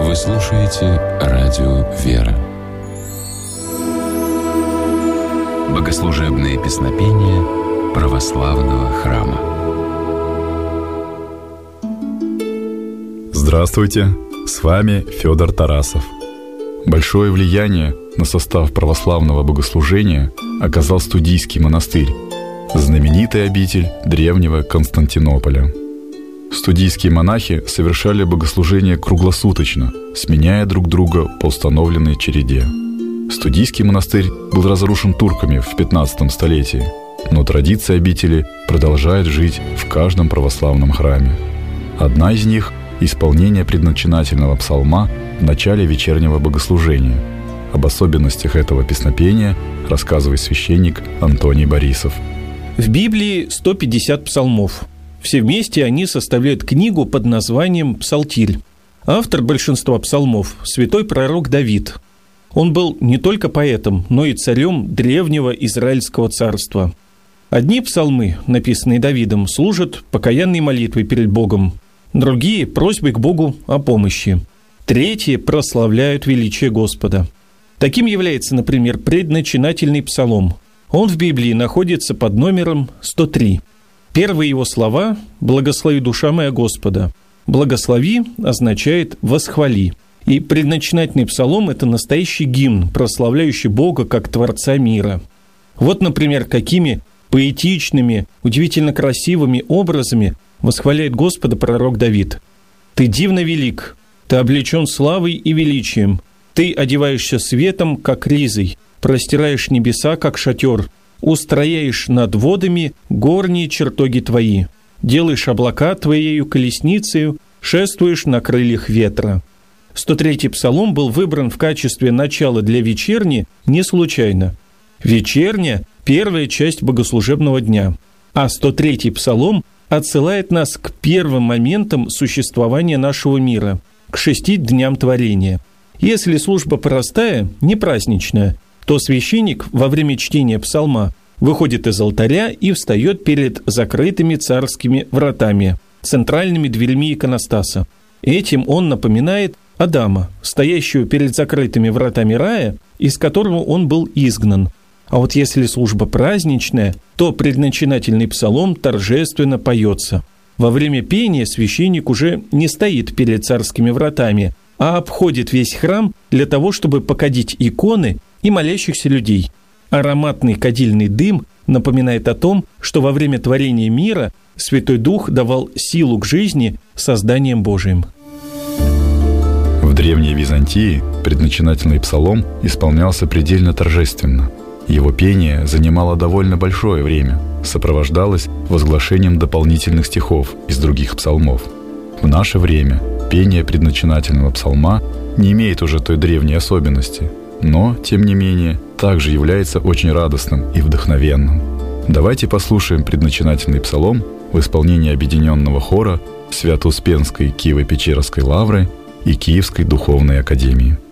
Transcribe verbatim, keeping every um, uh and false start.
Вы слушаете радио «Вера». Богослужебные песнопения православного храма. Здравствуйте, с вами Федор Тарасов. Большое влияние на состав православного богослужения оказал Студийский монастырь, знаменитый обитель древнего Константинополя. Студийские монахи совершали богослужение круглосуточно, сменяя друг друга по установленной череде. Студийский монастырь был разрушен турками в пятнадцатом столетии, но традиция обители продолжает жить в каждом православном храме. Одна из них – исполнение предначинательного псалма в начале вечернего богослужения. Об особенностях этого песнопения рассказывает священник Антоний Борисов. В Библии сто пятьдесят псалмов. Все вместе они составляют книгу под названием «Псалтирь». Автор большинства псалмов – святой пророк Давид. Он был не только поэтом, но и царем древнего Израильского царства. Одни псалмы, написанные Давидом, служат покаянной молитвой перед Богом, другие – просьбой к Богу о помощи, третьи прославляют величие Господа. Таким является, например, предначинательный псалом. Он в Библии находится под номером сто три. Первые его слова «Благослови, душа моя, Господа». «Благослови» означает «восхвали». И предначинательный псалом – это настоящий гимн, прославляющий Бога как Творца мира. Вот, например, какими поэтичными, удивительно красивыми образами восхваляет Господа пророк Давид. «Ты дивно велик, ты облечен славой и величием, ты одеваешься светом, как ризой, простираешь небеса, как шатер, устрояешь над водами горние чертоги твои, делаешь облака твоею колесницею, шествуешь на крыльях ветра». сто третий псалом был выбран в качестве начала для вечерни не случайно. Вечерня – первая часть богослужебного дня, а сто третий псалом отсылает нас к первым моментам существования нашего мира, к шести дням творения. Если служба простая, не праздничная, то священник во время чтения псалма выходит из алтаря и встает перед закрытыми царскими вратами, центральными дверьми иконостаса. Этим он напоминает Адама, стоящего перед закрытыми вратами рая, из которого он был изгнан. А вот если служба праздничная, то предначинательный псалом торжественно поется. Во время пения священник уже не стоит перед царскими вратами, а обходит весь храм для того, чтобы покадить иконы и молящихся людей. Ароматный кадильный дым напоминает о том, что во время творения мира Святой Дух давал силу к жизни созданием Божиим. В Древней Византии предначинательный псалом исполнялся предельно торжественно. Его пение занимало довольно большое время, сопровождалось возглашением дополнительных стихов из других псалмов. В наше время пение предначинательного псалма не имеет уже той древней особенности, но, тем не менее, также является очень радостным и вдохновенным. Давайте послушаем предначинательный псалом в исполнении объединенного хора Свято-Успенской Киево-Печерской лавры и Киевской духовной академии.